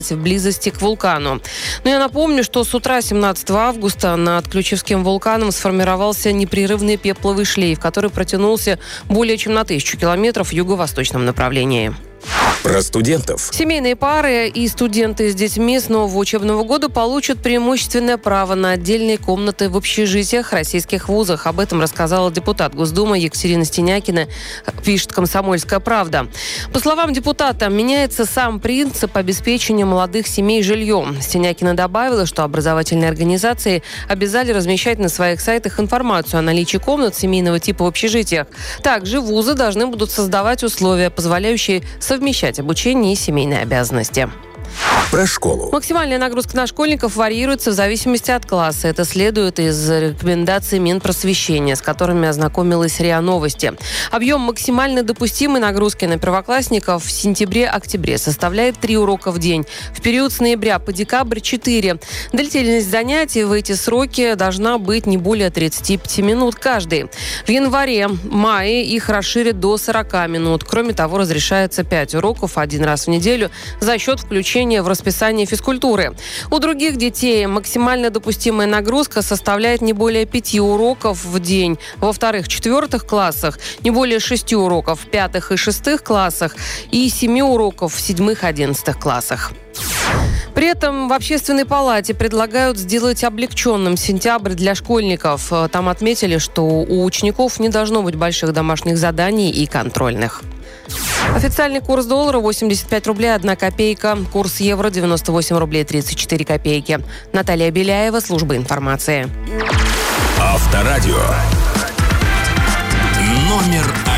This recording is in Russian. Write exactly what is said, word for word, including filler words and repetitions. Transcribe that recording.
в близости к вулкану. Но я напомню, что с утра семнадцатого августа над Ключевским вулканом сформировался непрерывный пепловый шлейф, который протянулся более чем на тысячу километров в юго-восточном направлении. Про студентов. Семейные пары и студенты с детьми с нового учебного года получат преимущественное право на отдельные комнаты в общежитиях российских вузах. Об этом рассказала депутат Госдумы Екатерина Стенякина, пишет «Комсомольская правда». По словам депутата, меняется сам принцип обеспечения молодых семей жильем. Стенякина добавила, что образовательные организации обязали размещать на своих сайтах информацию о наличии комнат семейного типа в общежитиях. Также вузы должны будут создавать условия, позволяющие совмещать обучение и семейные обязанности. Про школу. Максимальная нагрузка на школьников варьируется в зависимости от класса. Это следует из рекомендаций Минпросвещения, с которыми ознакомилась РИА Новости. Объем максимально допустимой нагрузки на первоклассников в сентябре-октябре составляет три урока в день. В период с ноября по декабрь – четыре. Длительность занятий в эти сроки должна быть не более тридцати пяти минут каждый. В январе-мае их расширят до сорока минут. Кроме того, разрешается пять уроков один раз в неделю за счет включения в расписание физкультуры. У других детей максимально допустимая нагрузка составляет не более пяти уроков в день. Во вторых-четвертых классах не более шести уроков в пятых и шестых классах и семи уроков в седьмых-одиннадцатых классах. При этом в Общественной палате предлагают сделать облегченным сентябрь для школьников. Там отметили, что у учеников не должно быть больших домашних заданий и контрольных. Официальный курс доллара восемьдесят пять рублей одна копейка. Курс евро девяносто восемь рублей тридцать четыре копейки. Наталья Беляева, служба информации. Авторадио. Номер один.